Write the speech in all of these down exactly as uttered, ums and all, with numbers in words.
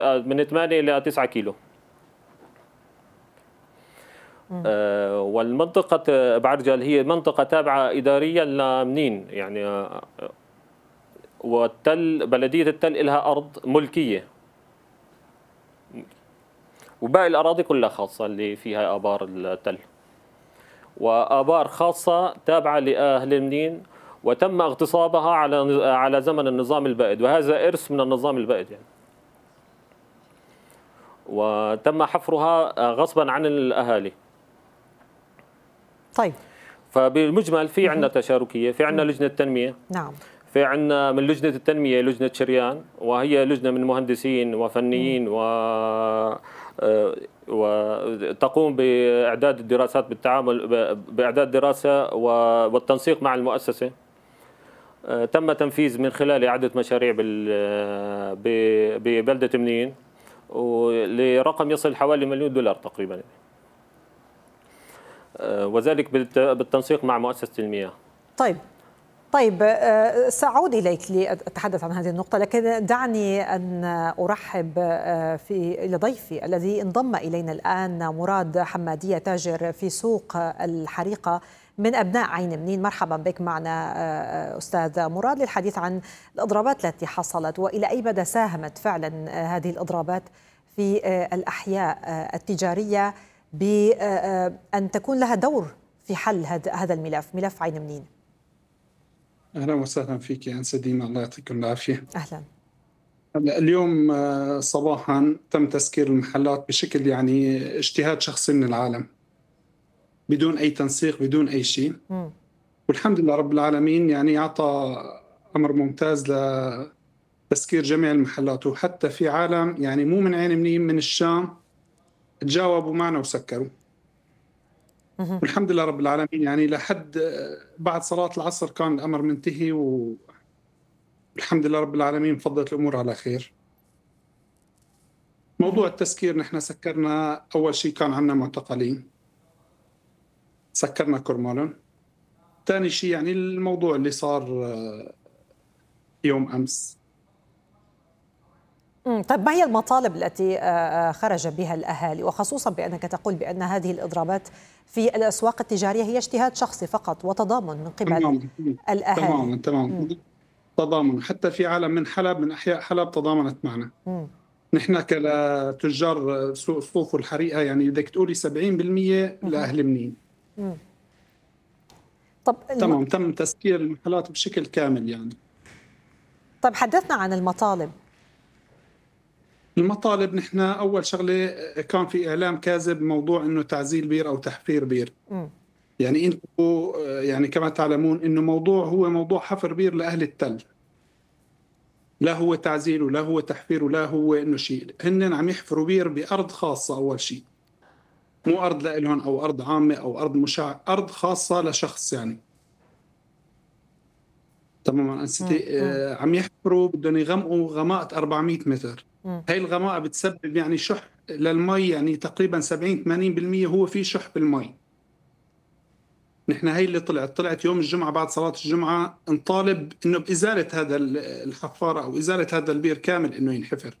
من ثمانية إلى تسعة كيلو. آه، والمنطقة بعرجل هي منطقة تابعة إداريا لمنين يعني، آه، والتل بلدية التل لها أرض ملكية، وباقي الأراضي كلها خاصة اللي فيها آبار التل، وآبار خاصة تابعة لأهل منين، وتم اغتصابها على على زمن النظام البائد، وهذا إرث من النظام البائد يعني. وتم حفرها غصبا عن الأهالي. طيب، فبالمجمل في عندنا تشاركية، في عندنا لجنة تنمية، نعم، في عندنا من لجنة التنمية لجنة شريان، وهي لجنة من مهندسين وفنيين و وتقوم بإعداد الدراسات بالتعامل بإعداد دراسة والتنسيق مع المؤسسة. تم تنفيذ من خلال إعادة مشاريع ببلدة منين لرقم يصل حوالي مليون دولار تقريبا، وذلك بالتنسيق مع مؤسسة المياه. طيب طيب سأعود إليك لأتحدث عن هذه النقطة، لكن دعني أن أرحب في لضيفي الذي انضم إلينا الآن، مراد حمادية، تاجر في سوق الحريقة من أبناء عين منين. مرحبا بك معنا أستاذ مراد للحديث عن الإضرابات التي حصلت، وإلى أي مدى ساهمت فعلا هذه الإضرابات في الأحياء التجارية بأن تكون لها دور في حل هذا الملف، ملف عين منين. أهلا وسهلا فيك يا أنسة دينا، الله يعطيكم العافية. أهلا. اليوم صباحا تم تسكير المحلات بشكل يعني اجتهاد شخصي من العالم، بدون أي تنسيق، بدون أي شيء. م. والحمد لله رب العالمين يعني أعطى أمر ممتاز لتسكير جميع المحلات، وحتى في عالم يعني مو من عين منين، من الشام تجاوبوا معنا وسكروا. والحمد لله رب العالمين يعني لحد بعد صلاة العصر كان الأمر منتهي، والحمد لله رب العالمين فضلت الأمور على خير. موضوع التسكير نحن سكرنا أول شيء كان عندنا معتقلين، سكرنا كرمالهم. ثاني شيء يعني الموضوع اللي صار يوم أمس. طيب، ما هي المطالب التي خرج بها الأهالي، وخصوصا بأنك تقول بأن هذه الإضرابات في الأسواق التجارية هي اجتهاد شخصي فقط وتضامن من قبل تمام. الأهالي؟ تماما تماما تضامن، حتى في عالم من حلب، من أحياء حلب تضامنت معنا. م. نحن كتجار سوق الصوف والحريقة يعني بدك تقولي سبعين بالمئة لأهل منين. م. طب تمام الم... تم تسكير المحلات بشكل كامل يعني. طيب، حدثنا عن المطالب. المطالب نحن أول شغلة كان في إعلام كاذب موضوع إنه تعزيل بير أو تحفير بير. م. يعني أنتم يعني كما تعلمون إنه موضوع هو موضوع حفر بير لأهل التل، لا هو تعزيل ولا هو تحفير ولا هو إنه شيء. هن عم يحفروا بير بأرض خاصة أول شيء، مو أرض لإلهم أو أرض عامة أو أرض مشاع، أرض خاصة لشخص يعني. تماما أنستي. آه عم يحفروا بدهم يغمقوا غماءة أربعمئة متر. م. هاي الغماءة بتسبب يعني شح للمي، يعني تقريبا سبعين ثمانين بالمئة هو في شح بالمي. نحن هاي اللي طلعت طلعت يوم الجمعة بعد صلاة الجمعة نطالب إنه بإزالة هذا الحفارة أو إزالة هذا البير كامل إنه ينحفر.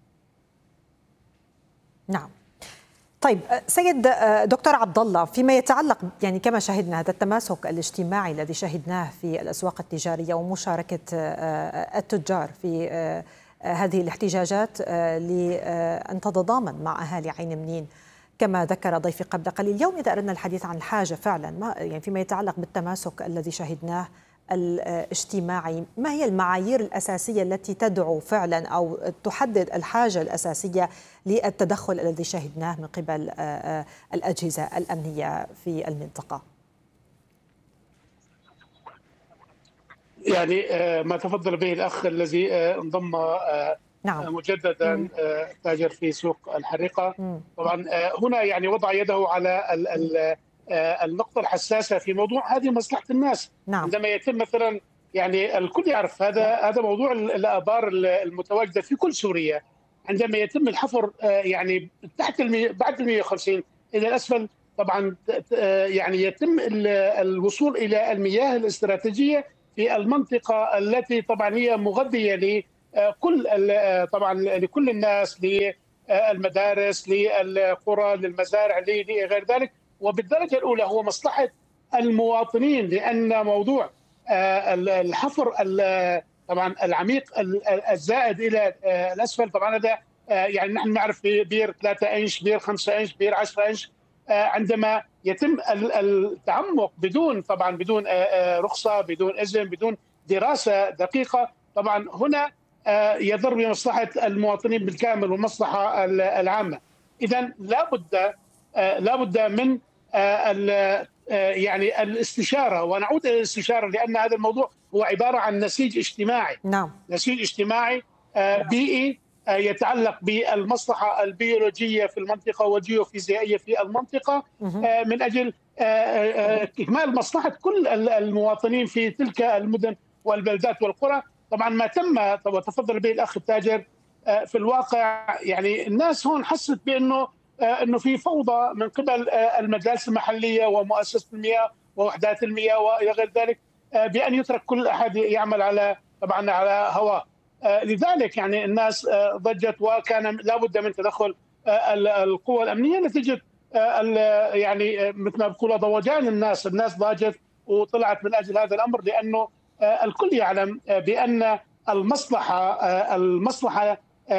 نعم. طيب سيد دكتور عبد الله، فيما يتعلق يعني كما شهدنا هذا التماسك الاجتماعي الذي شهدناه في الأسواق التجارية ومشاركة التجار في هذه الاحتجاجات لأن تتضامن مع أهالي عين منين كما ذكر ضيفي قبل قليل. اليوم إذا أردنا الحديث عن الحاجة فعلا، ما يعني فيما يتعلق بالتماسك الذي شهدناه الاجتماعي، ما هي المعايير الأساسية التي تدعو فعلا أو تحدد الحاجة الأساسية للتدخل الذي شهدناه من قبل الأجهزة الأمنية في المنطقة؟ يعني ما تفضل به الأخ الذي انضم نعم. مجددا تاجر في سوق الحريقة. مم. طبعا هنا يعني وضع يده على ال ال النقطة الحساسة في موضوع هذه مصلحة الناس. نعم. عندما يتم مثلا يعني الكل يعرف هذا هذا موضوع الآبار المتواجدة في كل سوريا، عندما يتم الحفر يعني تحت المي... بعد ال مئة وخمسين إلى الأسفل، طبعا يعني يتم الوصول إلى المياه الاستراتيجية في المنطقة التي طبعا هي مغذية كل طبعا لكل الناس، للمدارس، للقرى، للمزارع، لغير ذلك. وبالدرجه الاولى هو مصلحه المواطنين، لان موضوع الحفر طبعا العميق الزائد الى الاسفل، طبعا هذا يعني نحن نعرف بير ثلاثة انش، بير خمسة انش، بير عشرة انش، عندما يتم التعمق بدون طبعا بدون رخصه، بدون اذن، بدون دراسه دقيقه، طبعا هنا يضر بمصلحه المواطنين بالكامل والمصلحه العامه. اذا لابد لابد من يعني الاستشاره، ونعود الى الاستشاره لان هذا الموضوع هو عباره عن نسيج اجتماعي. نعم. نسيج اجتماعي بيئي يتعلق بالمصلحه البيولوجيه في المنطقه والجيوفيزيائيه في المنطقه، من اجل اكمال مصلحه كل المواطنين في تلك المدن والبلدات والقرى. طبعا ما تم وتفضل به الاخ التاجر في الواقع، يعني الناس هون حست بانه انه في فوضى من قبل المجالس المحليه ومؤسسه المياه ووحدات المياه والى غير ذلك، بان يترك كل احد يعمل على طبعا على هواه. لذلك يعني الناس ضجت، وكان لابد من تدخل القوى الامنيه نتيجه يعني مثل ما بقولوا ضوجان الناس، الناس ضاجت وطلعت من اجل هذا الامر، لانه الكل يعلم بان المصلحه المصلحه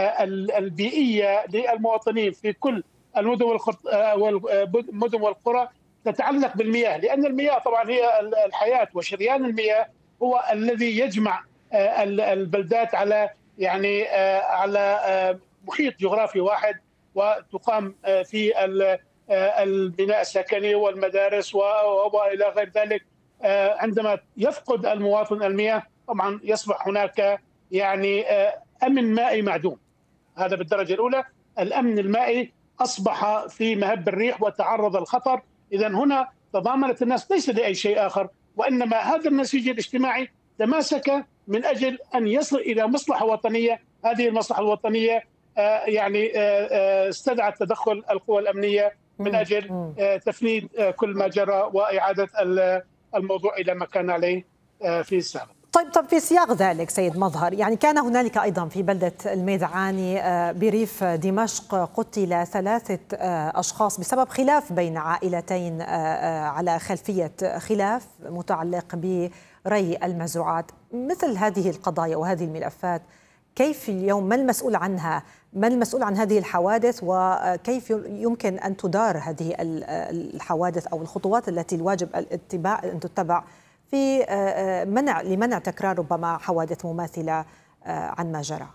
البيئيه للمواطنين في كل المدن والمدن والقرى تتعلق بالمياه، لان المياه طبعا هي الحياه، وشريان المياه هو الذي يجمع البلدات على يعني على محيط جغرافي واحد، وتقام في البناء السكني والمدارس والى غير ذلك. عندما يفقد المواطن المياه طبعا يصبح هناك يعني امن مائي معدوم. هذا بالدرجه الاولى، الامن المائي اصبح في مهب الريح وتعرض الخطر. اذا هنا تضامنت الناس ليس لاي شيء اخر، وانما هذا النسيج الاجتماعي تماسك من اجل ان يصل الى مصلحه وطنيه. هذه المصلحه الوطنيه يعني استدعت تدخل القوى الامنيه من اجل تفنيد كل ما جرى واعاده الموضوع الى ما كان عليه في السابق. طيب طب في سياق ذلك سيد مظهر، يعني كان هنالك أيضا في بلدة الميدعاني بريف دمشق قتل ثلاثة أشخاص بسبب خلاف بين عائلتين على خلفية خلاف متعلق بري المزروعات. مثل هذه القضايا وهذه الملفات كيف اليوم، ما المسؤول عنها، ما المسؤول عن هذه الحوادث، وكيف يمكن أن تدار هذه الحوادث أو الخطوات التي الواجب الاتباع أن تتبع في منع لمنع تكرار ربما حوادث مماثلة عن ما جرى؟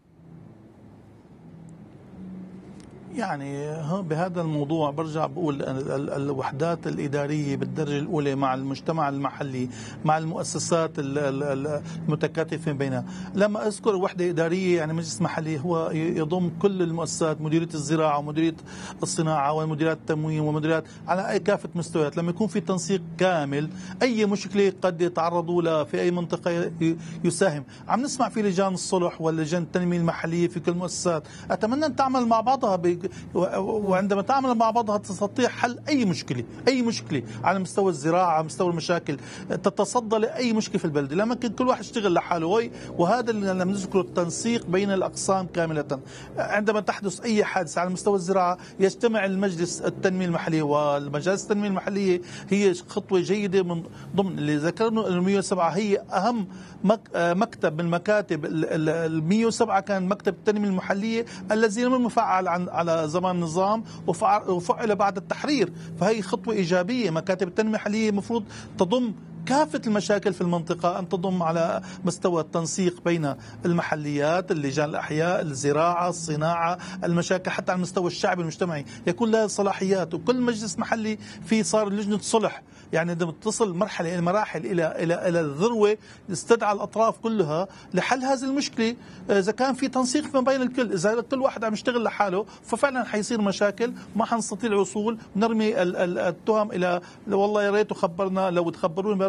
يعني بهذا الموضوع برجع بقول الوحدات الإدارية بالدرجة الأولى مع المجتمع المحلي، مع المؤسسات المتكاتفة بينها. لما أذكر وحدة إدارية يعني مجلس محلي هو يضم كل المؤسسات، مديرية الزراعة ومديرية الصناعة ومديريات التموين ومديريات على أي كافة مستويات. لما يكون في تنسيق كامل أي مشكلة قد يتعرضوا لها في أي منطقة يساهم. عم نسمع في لجان الصلح واللجان التنمية المحلية في كل المؤسسات، أتمنى أن تعمل مع بعضها، وعندما تعمل مع بعضها تستطيع حل أي مشكلة أي مشكلة على مستوى الزراعة، على مستوى المشاكل، تتصدى لأي مشكلة في البلد. لما كان كل واحد يشتغل لحاله، وهذا اللي لم نذكره التنسيق بين الأقسام كاملة. عندما تحدث أي حادثة على مستوى الزراعة يجتمع المجلس التنمية المحلية والمجالس التنمية المحلية، هي خطوة جيدة من ضمن اللي ذكرنا. ال مئة وسبعة هي أهم مكتب من مكاتب ال مئة وسبعة، كان مكتب التنمية المحلية الذي لم يفعل على زمان النظام وفعل بعد التحرير، فهي خطوة إيجابية. مكاتب التنمية المحلية المفروض تضم كافة المشاكل في المنطقة، أن تضم على مستوى التنسيق بين المحليات، اللجان الأحياء، الزراعة، الصناعة، المشاكل حتى على المستوى الشعبي المجتمعي يكون لها صلاحيات. وكل مجلس محلي في صار لجنة صلح، يعني عندما تصل مرحلة المراحل إلى إلى إلى الذروة استدعى الأطراف كلها لحل هذه المشكلة. إذا كان في تنسيق ما بين الكل، إذا كل واحد عم يشتغل لحاله ففعلا حيصير مشاكل، ما حنستطيع الوصول، نرمي التهم إلى والله يا ريت خبرنا، لو تخبرونا بهذا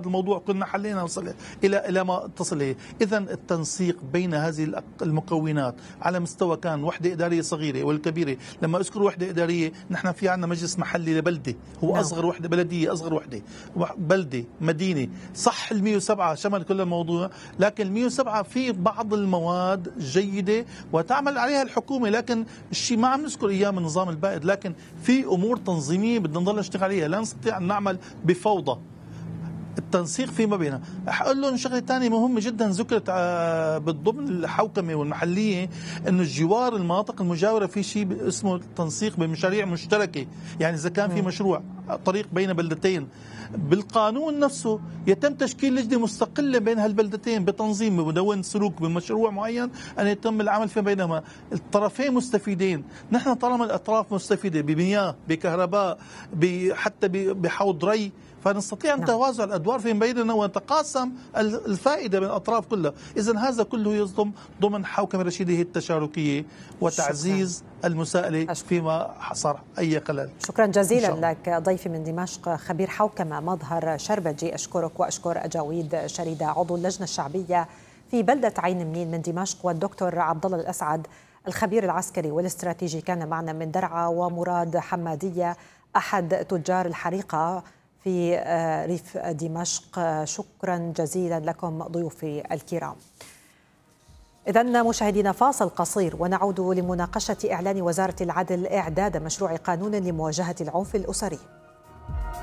الموضوع كنا حلينا نوصل الى الى ما تصل اليه. اذا التنسيق بين هذه المكونات على مستوى كان وحده اداريه صغيره والكبيره. لما اذكر وحده اداريه نحن في عندنا مجلس محلي لبلده، هو نعم. اصغر وحده بلديه، اصغر وحده بلده مدينه. صح ال مئة وسبعة شمل كل الموضوع، لكن ال مئة وسبعة في بعض المواد جيده وتعمل عليها الحكومه، لكن الشيء ما عم نذكر اياه من النظام البائد، لكن في امور تنظيميه بدنا نضل نشتغل عليها، لا نستطيع ان نعمل بفوضى. التنسيق فيما بينها. اقول لهم شغله ثانيه مهمه جدا ذكرت بالضمن الحوكمه والمحليه، انه الجوار المناطق المجاوره في شيء اسمه التنسيق بمشاريع مشتركه، يعني اذا كان في مشروع طريق بين بلدتين بالقانون نفسه يتم تشكيل لجنه مستقله بين هالبلدتين بتنظيم بمدون سلوك بمشروع معين ان يتم العمل فيما بينهما. الطرفين مستفيدين، نحن طالما الاطراف مستفيده بمياه بكهرباء حتى بحوض ري، فنستطيع أن نتوازع الأدوار فيما بيننا ونتقاسم الفائدة من الأطراف كلها. إذن هذا كله يصدم ضمن حوكمة رشيدة التشاركية وتعزيز شكرا. المساءلة فيما حصل أي خلل. شكرا جزيلا لك ضيفي من دمشق خبير حوكمة مظهر شربجي. أشكرك وأشكر أجاويد شريدة عضو اللجنة الشعبية في بلدة عين منين من دمشق، والدكتور عبد الله الأسعد الخبير العسكري والاستراتيجي كان معنا من درعا، ومراد حمادية أحد تجار الحريقة في ريف دمشق. شكرا جزيلا لكم ضيوفي الكرام. إذن مشاهدينا فاصل قصير ونعود لمناقشة إعلان وزارة العدل إعداد مشروع قانون لمواجهة العنف الأسري.